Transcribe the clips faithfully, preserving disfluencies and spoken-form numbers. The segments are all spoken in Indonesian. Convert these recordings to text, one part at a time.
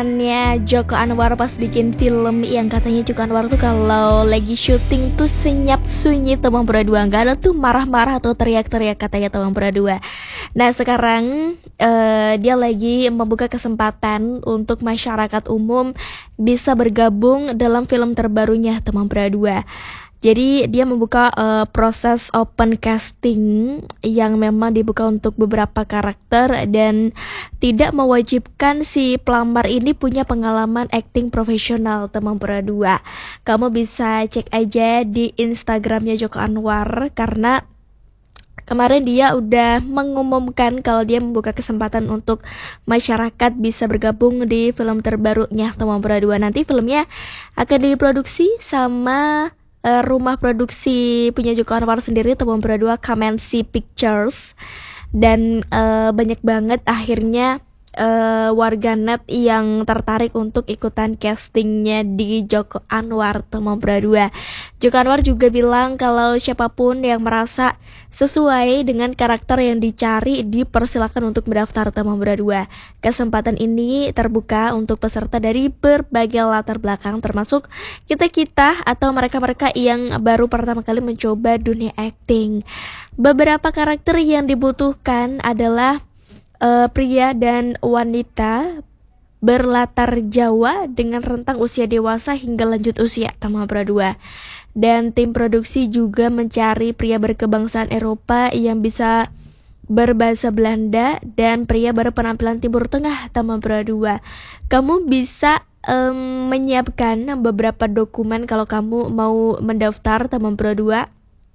keseringannya Joko Anwar pas bikin film, yang katanya Joko Anwar tuh kalau lagi syuting tuh senyap sunyi teman berdua, nggak ada tuh marah-marah atau teriak-teriak katanya teman berdua. Nah sekarang uh, dia lagi membuka kesempatan untuk masyarakat umum bisa bergabung dalam film terbarunya teman berdua. Jadi dia membuka uh, proses open casting yang memang dibuka untuk beberapa karakter dan tidak mewajibkan si pelamar ini punya pengalaman acting profesional teman berdua. Kamu bisa cek aja di Instagramnya Joko Anwar karena kemarin dia udah mengumumkan kalau dia membuka kesempatan untuk masyarakat bisa bergabung di film terbarunya teman berdua. Nanti filmnya akan diproduksi sama Uh, rumah produksi punya Joko Anwar sendiri teman berdua, Kamensi Pictures, dan uh, banyak banget akhirnya uh, warganet yang tertarik untuk ikutan castingnya di Joko Anwar teman berdua. Joko Anwar juga bilang kalau siapapun yang merasa sesuai dengan karakter yang dicari dipersilakan untuk mendaftar teman berdua. Kesempatan ini terbuka untuk peserta dari berbagai latar belakang termasuk kita-kita atau mereka-mereka yang baru pertama kali mencoba dunia acting. Beberapa karakter yang dibutuhkan adalah uh, pria dan wanita berlatar Jawa dengan rentang usia dewasa hingga lanjut usia teman berdua. Dan tim produksi juga mencari pria berkebangsaan Eropa yang bisa berbahasa Belanda dan pria berpenampilan Timur Tengah teman berdua. Kamu bisa um, menyiapkan beberapa dokumen kalau kamu mau mendaftar teman berdua.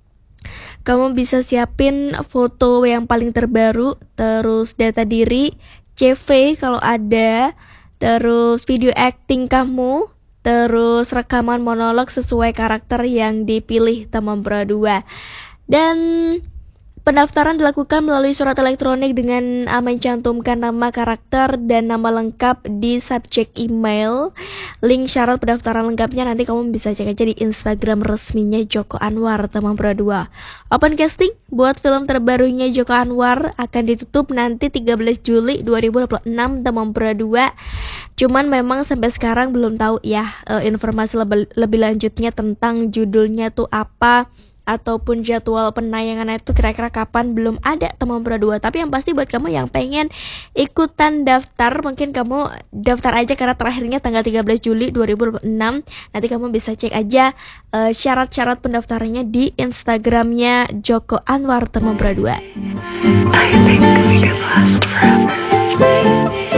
Kamu bisa siapin foto yang paling terbaru, terus data diri, C V kalau ada, terus video acting kamu, terus rekaman monolog sesuai karakter yang dipilih teman berdua. Dan pendaftaran dilakukan melalui surat elektronik dengan uh, mencantumkan nama karakter dan nama lengkap di subjek email. Link syarat pendaftaran lengkapnya nanti kamu bisa cek aja di Instagram resminya Joko Anwar teman berdua. Open casting buat film terbarunya Joko Anwar akan ditutup nanti tiga belas Juli dua ribu dua puluh enam teman berdua. Cuman memang sampai sekarang belum tahu ya uh, informasi lebih, lebih lanjutnya tentang judulnya tuh apa ataupun jadwal penayangan itu kira-kira kapan, belum ada teman berdua. Tapi yang pasti buat kamu yang pengen ikutan daftar, mungkin kamu daftar aja karena terakhirnya tanggal tiga belas Juli dua ribu dua puluh enam. Nanti kamu bisa cek aja uh, syarat-syarat pendaftarannya di Instagramnya Joko Anwar teman berdua. I think we could last forever.